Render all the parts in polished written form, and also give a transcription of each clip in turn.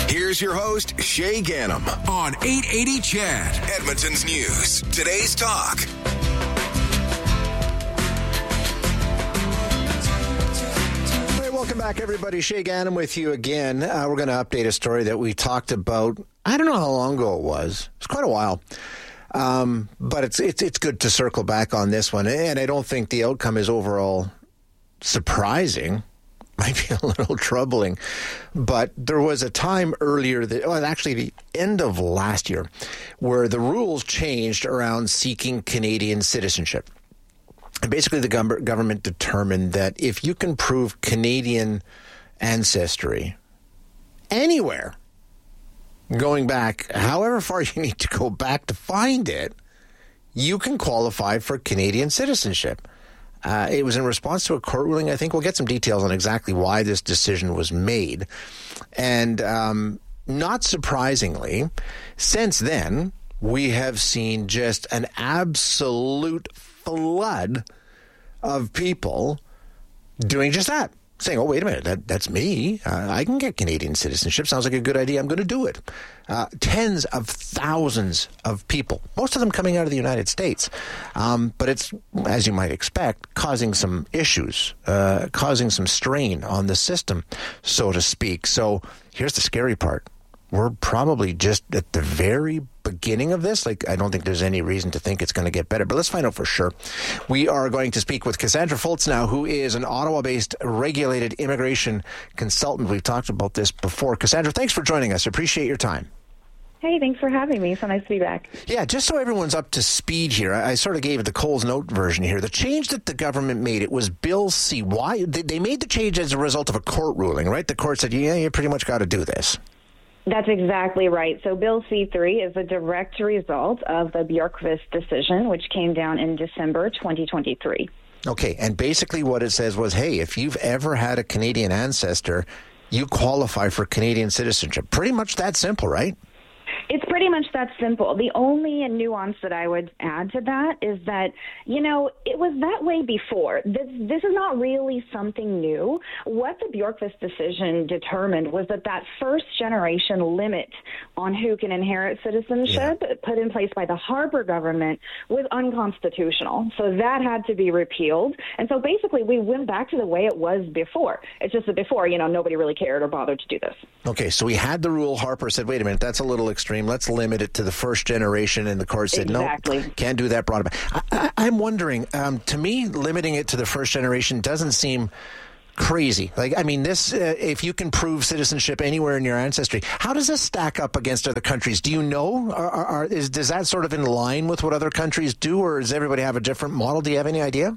Here's your host, Shay Ganem, on 880 CHED, Edmonton's News. Today's Talk. Welcome back, everybody. Shay Ganem with you again. We're going to update a story that we talked about. I don't know how long ago it was. It's quite a while. But it's good to circle back on this one. And I don't think the outcome is overall surprising. Might be a little troubling. But there was a time earlier, actually the end of last year, where the rules changed around seeking Canadian citizenship. And basically, the government determined that if you can prove Canadian ancestry anywhere, going back however far you need to go back to find it, you can qualify for Canadian citizenship. It was in response to a court ruling. I think we'll get some details on exactly why this decision was made. And not surprisingly, since then, we have seen just an absolute flood of people doing just that. Saying, oh, wait a minute, that's me. I can get Canadian citizenship. Sounds like a good idea. I'm going to do it. Tens of thousands of people, most of them coming out of the United States. But it's, as you might expect, causing some issues, causing some strain on the system, so to speak. So here's the scary part. We're probably just at the very beginning of this. I don't think there's any reason to think it's going to get better, but let's find out for sure. We are going to speak with Cassandra Fultz now, who is an Ottawa-based regulated immigration consultant. We've talked about this before. Cassandra, thanks for joining us. Appreciate your time. Hey, thanks for having me. So nice to be back. Yeah, just so everyone's up to speed here, I sort of gave the Coles Note version here. The change that the government made, it was Bill C. Why? They made the change as a result of a court ruling, right? The court said, yeah, you pretty much got to do this. That's exactly right. So Bill C-3 is a direct result of the Bjorkqvist decision, which came down in December 2023. Okay, and basically what it says was, hey, if you've ever had a Canadian ancestor, you qualify for Canadian citizenship. Pretty much that simple, right? It's pretty much that simple. The only nuance that I would add to that is that, it was that way before. This is not really something new. What the Bjorkqvist decision determined was that first generation limit on who can inherit citizenship put in place by the Harper government was unconstitutional. So that had to be repealed. And so basically we went back to the way it was before. It's just that before, nobody really cared or bothered to do this. Okay, so we had the rule. Harper said, wait a minute, that's a little extreme. Let's limit it to the first generation. And the court said, exactly. No, can't do that. Brought it back. I'm wondering, to me, limiting it to the first generation doesn't seem crazy. This, if you can prove citizenship anywhere in your ancestry, how does this stack up against other countries? Do you know? Does that sort of in line with what other countries do, or does everybody have a different model? Do you have any idea?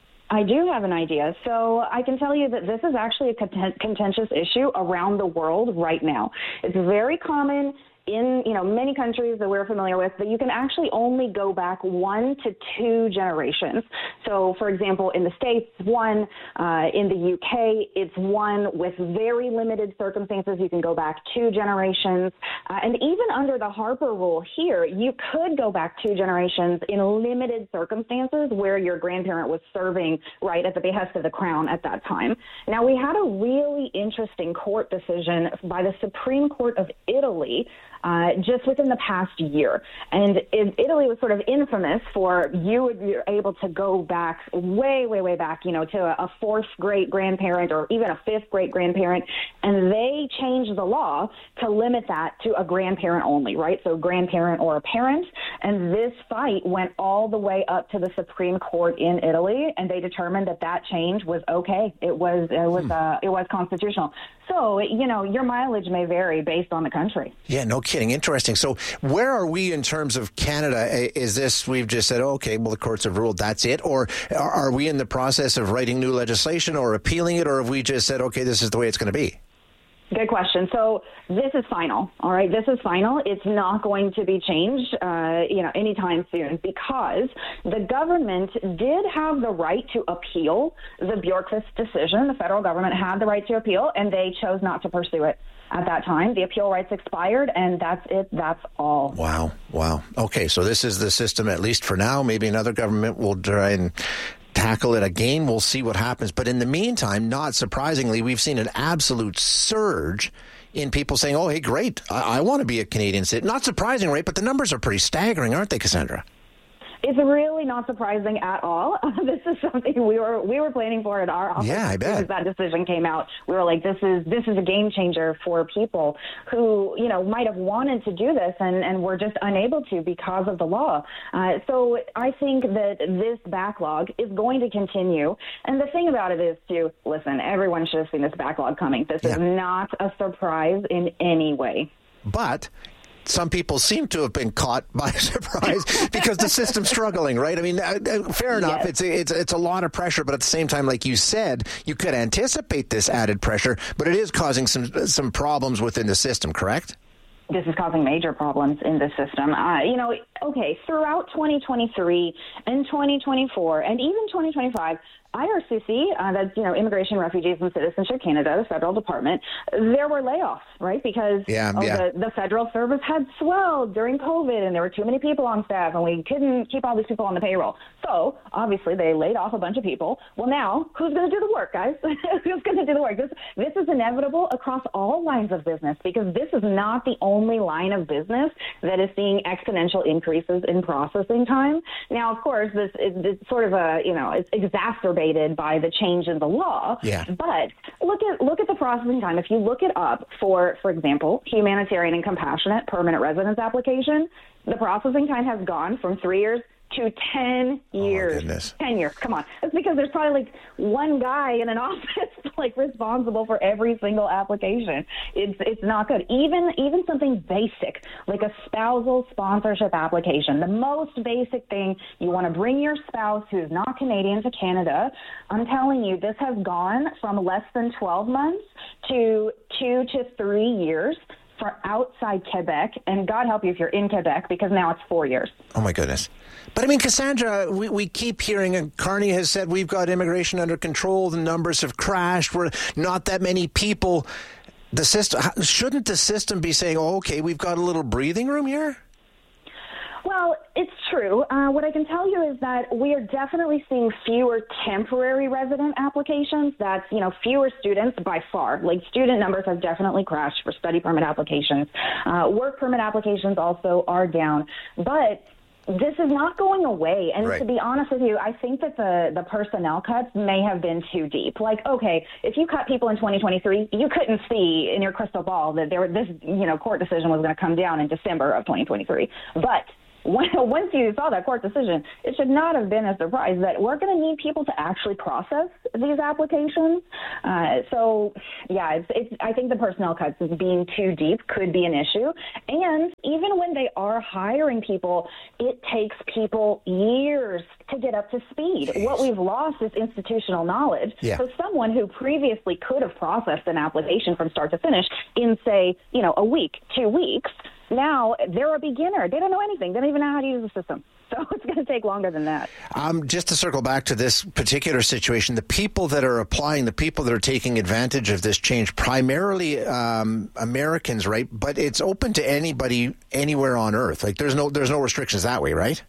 I do have an idea. So I can tell you that this is actually a contentious issue around the world right now. It's very common in many countries that we're familiar with, that you can actually only go back 1 to 2 generations. So, for example, in the States, 1. In the UK, it's 1. With very limited circumstances, you can go back 2 generations. And even under the Harper rule here, you could go back 2 generations in limited circumstances where your grandparent was serving right at the behest of the Crown at that time. Now, we had a really interesting court decision by the Supreme Court of Italy just within the past year. And Italy was sort of infamous for you're able to go back way, way, way back, to a 4th great-grandparent or even a 5th great-grandparent. And they changed the law to limit that to a grandparent only, right? So grandparent or a parent. And this fight went all the way up to the Supreme Court in Italy, and they determined that change was okay. It was constitutional. So, your mileage may vary based on the country. Yeah, no kidding. Interesting. So where are we in terms of Canada? Is this, we've just said, okay, well, the courts have ruled, that's it? Or are we in the process of writing new legislation or appealing it? Or have we just said, okay, this is the way it's going to be? Good question. So this is final. All right. This is final. It's not going to be changed, anytime soon, because the government did have the right to appeal the Bjorkqvist decision. The federal government had the right to appeal, and they chose not to pursue it at that time. The appeal rights expired, and that's it. That's all. Wow. Okay. So this is the system, at least for now. Maybe another government will try and tackle it again. We'll see what happens. But in the meantime, not surprisingly, we've seen an absolute surge in people saying, oh, hey, great, I want to be a Canadian citizen. Not surprising, right? But the numbers are pretty staggering, aren't they, Cassandra? It's really not surprising at all. This is something we were planning for at our office. Yeah, I bet. As that decision came out, we were like, this is a game changer for people who, might have wanted to do this and were just unable to because of the law. So I think that this backlog is going to continue. And the thing about it is, too, listen, everyone should have seen this backlog coming. This is not a surprise in any way. But some people seem to have been caught by surprise because the system's struggling, right? I mean, fair enough. Yes. It's a lot of pressure, but at the same time, like you said, you could anticipate this added pressure, but it is causing some problems within the system, correct? This is causing major problems in the system. Throughout 2023 and 2024 and even 2025, IRCC, that's, Immigration, Refugees, and Citizenship Canada, the federal department, there were layoffs, right? Because the federal service had swelled during COVID and there were too many people on staff and we couldn't keep all these people on the payroll. So, obviously, they laid off a bunch of people. Well, now, who's going to do the work, guys? Who's going to do the work? This is inevitable across all lines of business because this is not the only line of business that is seeing exponential increases in processing time. Now, of course, it's sort of it's exacerbated by the change in the law. Yeah. But look at the processing time. If you look it up for example, humanitarian and compassionate permanent residence application, the processing time has gone from 3 years to 10 years. Oh, goodness. 10 years. Come on. That's because there's probably one guy in an office responsible for every single application. It's not good. Even something basic like a spousal sponsorship application, the most basic thing, you want to bring your spouse who's not Canadian to Canada. I'm telling you, this has gone from less than 12 months to 2 to 3 years for outside Quebec, and God help you if you're in Quebec, because now it's 4 years. Oh, my goodness. But, I mean, Cassandra, we keep hearing, and Carney has said we've got immigration under control, the numbers have crashed, we're not that many people. The system, shouldn't the system be saying, oh, okay, we've got a little breathing room here? Well, it's true. What I can tell you is that we are definitely seeing fewer temporary resident applications. That's, fewer students by far. Like, student numbers have definitely crashed for study permit applications. Work permit applications also are down. But this is not going away. And to be honest with you, I think that the personnel cuts may have been too deep. Like, okay, if you cut people in 2023, you couldn't see in your crystal ball that this court decision was going to come down in December of 2023. But once you saw that court decision, it should not have been a surprise that we're going to need people to actually process these applications. I think the personnel cuts being too deep could be an issue. And even when they are hiring people, it takes people years to get up to speed. Jeez. What we've lost is institutional knowledge. Yeah. So someone who previously could have processed an application from start to finish in, say, a week, 2 weeks, now they're a beginner. They don't know anything. They don't even know how to use the system. So it's going to take longer than that. Just to circle back to this particular situation, the people that are applying, the people that are taking advantage of this change, primarily Americans, right? But it's open to anybody anywhere on Earth. Like there's no restrictions that way, right?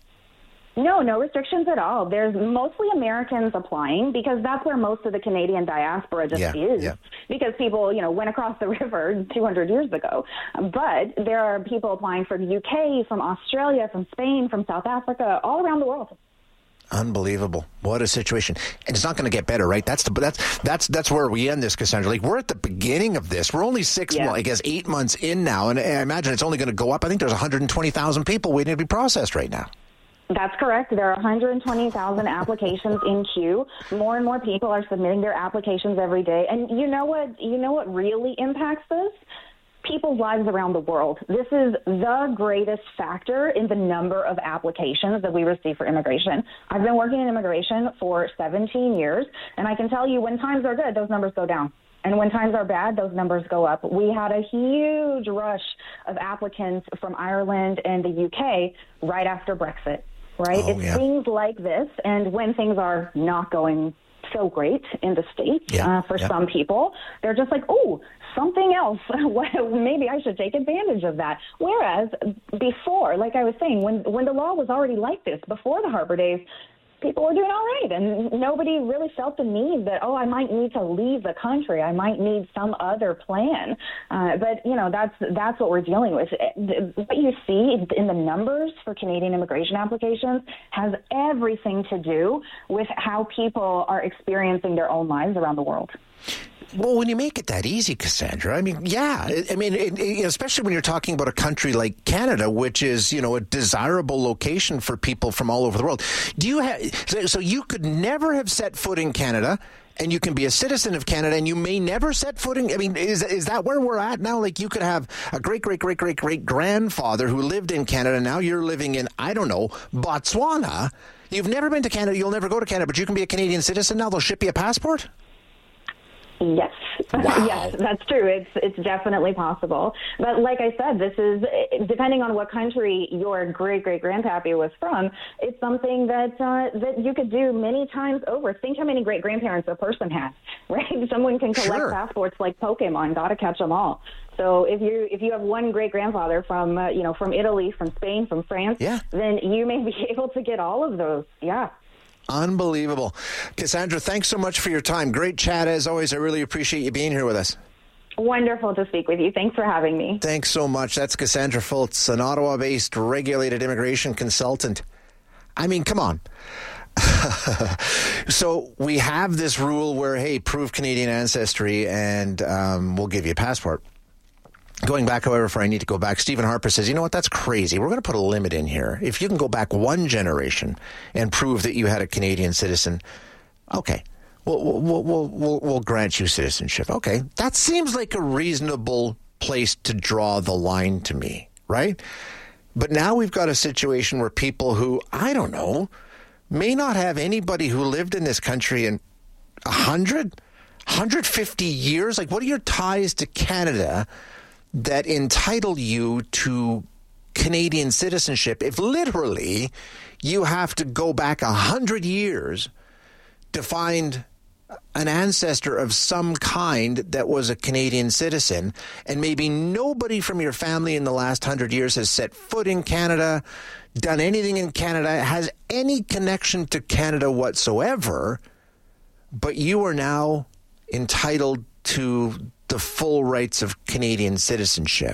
No restrictions at all. There's mostly Americans applying because that's where most of the Canadian diaspora just is. Yeah. Because people, went across the river 200 years ago. But there are people applying from the UK, from Australia, from Spain, from South Africa, all around the world. Unbelievable. What a situation. And it's not going to get better, right? That's where we end this, Cassandra. Like, we're at the beginning of this. We're only 8 months in now. And I imagine it's only going to go up. I think there's 120,000 people waiting to be processed right now. That's correct. There are 120,000 applications in queue. More and more people are submitting their applications every day. And you know what really impacts this? People's lives around the world. This is the greatest factor in the number of applications that we receive for immigration. I've been working in immigration for 17 years, and I can tell you when times are good, those numbers go down. And when times are bad, those numbers go up. We had a huge rush of applicants from Ireland and the UK right after Brexit. Right? It's things like this, and when things are not going so great in the States for some people, they're just like, oh, something else. Maybe I should take advantage of that. Whereas before, like I was saying, when the law was already like this, before the Harper days, people were doing all right, and nobody really felt the need that, I might need to leave the country. I might need some other plan. But, that's what we're dealing with. What you see in the numbers for Canadian immigration applications has everything to do with how people are experiencing their own lives around the world. Well, when you make it that easy, Cassandra, especially when you're talking about a country like Canada, which is, a desirable location for people from all over the world. So you could never have set foot in Canada, and you can be a citizen of Canada, and you may never set foot in. Is that where we're at now? Like, you could have a great-great-great-great-great-grandfather who lived in Canada. Now you're living in, Botswana. You've never been to Canada. You'll never go to Canada, but you can be a Canadian citizen now. They'll ship you a passport? Yes. Wow. Yes, that's true. It's definitely possible. But like I said, this is, depending on what country your great-great-grandpappy was from, it's something that you could do many times over. Think how many great-grandparents a person has, right? Someone can collect passports like Pokemon, gotta catch them all. So if you have one great-grandfather from Italy, from Spain, from France, then you may be able to get all of those. Yeah. Unbelievable. Cassandra, thanks so much for your time. Great chat as always. I really appreciate you being here with us. Wonderful to speak with you. Thanks for having me. Thanks so much. That's Cassandra Fultz, an Ottawa-based regulated immigration consultant. Come on. So we have this rule where, hey, prove Canadian ancestry and we'll give you a passport. Going back, however, I need to go back, Stephen Harper says, you know what, that's crazy. We're going to put a limit in here. If you can go back one generation and prove that you had a Canadian citizen, okay, we'll grant you citizenship. Okay, that seems like a reasonable place to draw the line to me, right? But now we've got a situation where people who, may not have anybody who lived in this country in 150 years. Like, what are your ties to Canada that entitle you to Canadian citizenship if literally you have to go back 100 years to find an ancestor of some kind that was a Canadian citizen, and maybe nobody from your family in the last 100 years has set foot in Canada, done anything in Canada, has any connection to Canada whatsoever, but you are now entitled to the full rights of Canadian citizenship.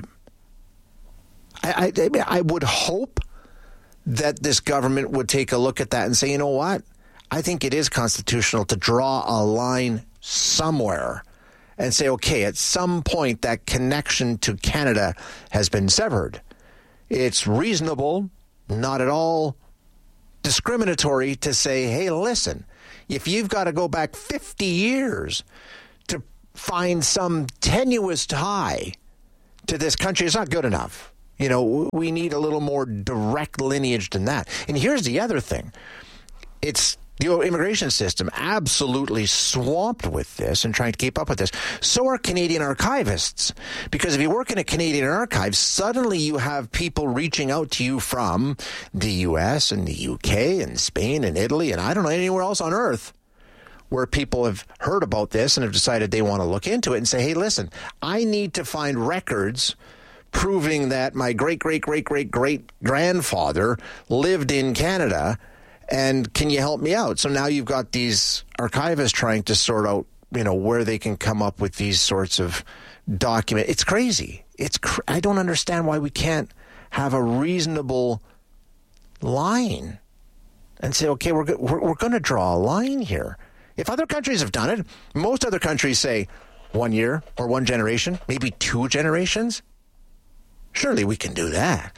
I would hope that this government would take a look at that and say, you know what? I think it is constitutional to draw a line somewhere and say, okay, at some point that connection to Canada has been severed. It's reasonable, not at all discriminatory to say, hey, listen, if you've got to go back 50 years to find some tenuous tie to this country, it's not good enough. We need a little more direct lineage than that. And here's the other thing. It's the immigration system absolutely swamped with this and trying to keep up with this. So are Canadian archivists. Because if you work in a Canadian archive, suddenly you have people reaching out to you from the U.S. and the UK and Spain and Italy and I don't know, anywhere else on earth where people have heard about this and have decided they want to look into it and say, hey, listen, I need to find records proving that my great-great-great-great-great-grandfather lived in Canada, and can you help me out? So now you've got these archivists trying to sort out, where they can come up with these sorts of documents. It's crazy. I don't understand why we can't have a reasonable line and say, okay, we're going to draw a line here. If other countries have done it, most other countries say 1 year or one generation, maybe 2 generations. Surely we can do that.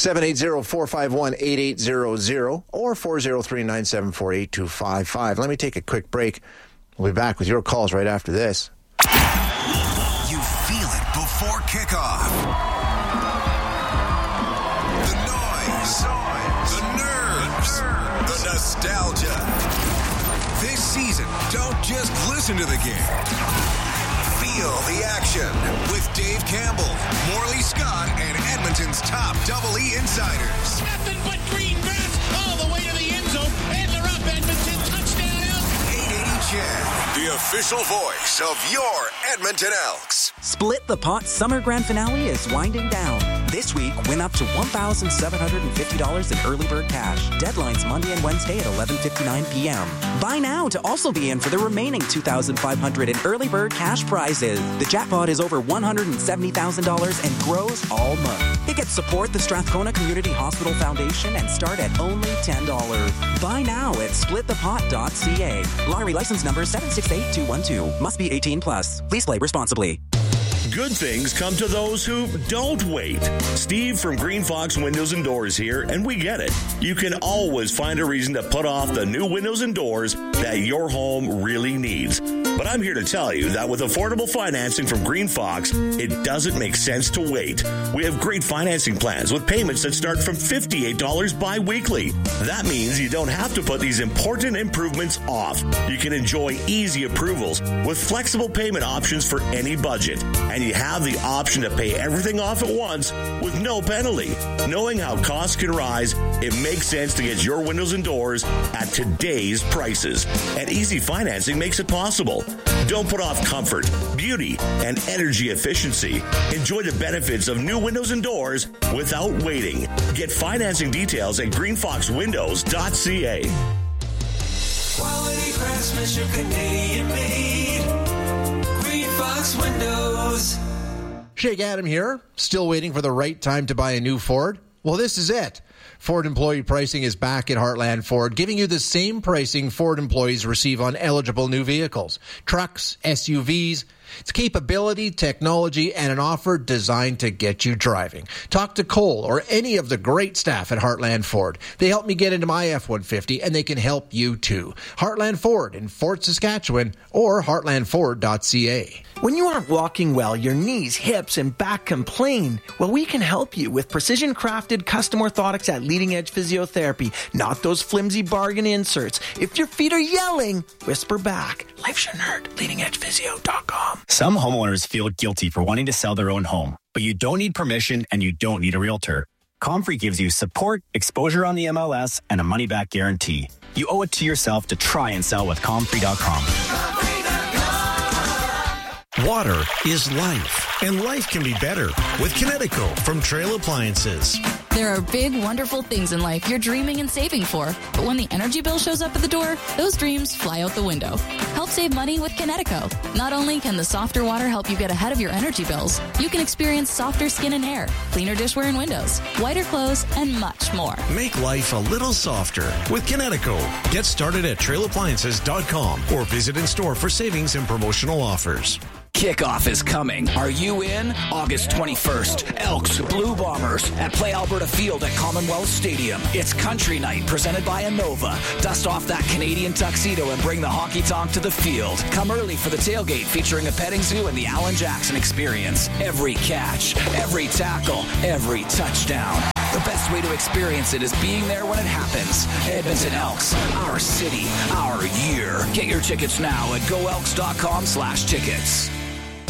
780-451-8800 or 403-974-8255. Let me take a quick break. We'll be back with your calls right after this. You feel it before kickoff. The noise. The nerves. The nostalgia. This season, don't just listen to the game. Feel the action with Dave Campbell, Morley Scott, and Edmonton's top Double E insiders. Nothing but green grass all the way to the end zone, and they're up. Edmonton touchdown. 880 CHED, the official voice of your Edmonton Elks. Split the Pot Summer Grand Finale is winding down. This week, win up to $1,750 in early bird cash. Deadlines Monday and Wednesday at 11:59 p.m. Buy now to also be in for the remaining $2,500 in early bird cash prizes. The jackpot is over $170,000 and grows all month. Tickets support the Strathcona Community Hospital Foundation and start at only $10. Buy now at splitthepot.ca. Lottery license number 768212. Must be 18 plus. Please play responsibly. Good things come to those who don't wait. Steve from Green Fox Windows and Doors here, and we get it. You can always find a reason to put off the new windows and doors that your home really needs. But I'm here to tell you that with affordable financing from Green Fox, it doesn't make sense to wait. We have great financing plans with payments that start from $58 bi-weekly. That means you don't have to put these important improvements off. You can enjoy easy approvals with flexible payment options for any budget. And you have the option to pay everything off at once with no penalty. Knowing how costs can rise, it makes sense to get your windows and doors at today's prices. And easy financing makes it possible. Don't put off comfort, beauty, and energy efficiency. Enjoy the benefits of new windows and doors without waiting. Get financing details at greenfoxwindows.ca. Quality craftsmanship, Canadian made. Green Fox Windows. Shake Adam here, still waiting for the right time to buy a new Ford? Well, this is it. Ford employee pricing is back at Heartland Ford, giving you the same pricing Ford employees receive on eligible new vehicles, trucks, SUVs. It's capability, technology, and an offer designed to get you driving. Talk to Cole or any of the great staff at Heartland Ford. They helped me get into my F-150, and they can help you too. Heartland Ford in Fort Saskatchewan or heartlandford.ca. When you aren't walking well, your knees, hips, and back complain. Well, we can help you with precision-crafted custom orthotics at Leading Edge Physiotherapy, not those flimsy bargain inserts. If your feet are yelling, whisper back. Life's your nerd. LeadingEdgePhysio.com. Some homeowners feel guilty for wanting to sell their own home, but you don't need permission and you don't need a realtor. Comfrey gives you support, exposure on the MLS, and a money-back guarantee. You owe it to yourself to try and sell with Comfrey.com. Water is life, and life can be better with Kinetico from Trail Appliances. There are big, wonderful things in life you're dreaming and saving for, but when the energy bill shows up at the door, those dreams fly out the window. Help save money with Kinetico. Not only can the softer water help you get ahead of your energy bills, you can experience softer skin and hair, cleaner dishware and windows, whiter clothes, and much more. Make life a little softer with Kinetico. Get started at trailappliances.com or visit in store for savings and promotional offers. Kickoff is coming. Are you in? August 21st. Elks, Blue Bombers at Play Alberta Field at Commonwealth Stadium. It's Country Night presented by Innova. Dust off that Canadian tuxedo and bring the honky-tonk to the field. Come early for the tailgate featuring a petting zoo and the Alan Jackson experience. Every catch, every tackle, every touchdown. The best way to experience it is being there when it happens. Edmonton Elks, our city, our year. Get your tickets now at goelks.com/tickets.